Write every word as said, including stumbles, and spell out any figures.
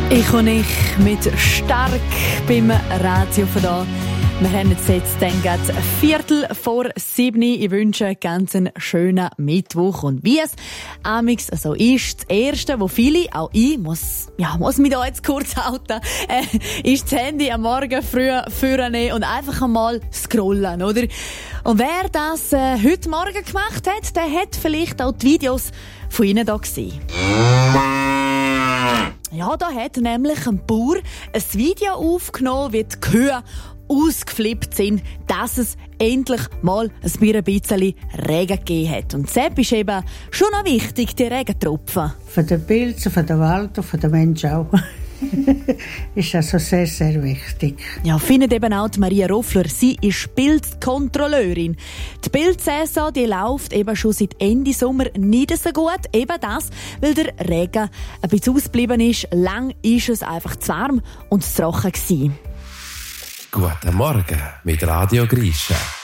Ich und ich mit Stark beim Radio von da. Wir haben jetzt, jetzt dann gerade ein Viertel vor sieben. Ich wünsche einen ganz schönen Mittwoch. Und wie es amix so ist, das Erste, wo viele, auch ich, muss, ja, muss mich da jetzt kurz halten, äh, ist das Handy am Morgen früh vornehmen und einfach einmal scrollen, oder? Und wer das äh, heute Morgen gemacht hat, der hat vielleicht auch die Videos von Ihnen da gesehen. Ja, da hat nämlich ein Bauer ein Video aufgenommen, wie die Kühe ausgeflippt sind, dass es endlich mal ein bisschen Regen gegeben hat. Und das ist eben schon noch wichtig, die Regentropfen. Für den Pilzen, für den Wald und für den Menschen auch. Ist also sehr, sehr wichtig. Ja, findet eben auch die Maria Roffler. Sie ist Pilzkontrolleurin. Die Pilzsaison, die läuft eben schon seit Ende Sommer nicht so gut. Eben das, weil der Regen ein bisschen ausgeblieben ist. Lang ist es einfach zu warm und zu trocken gewesen. Guten Morgen mit Radio Grisha.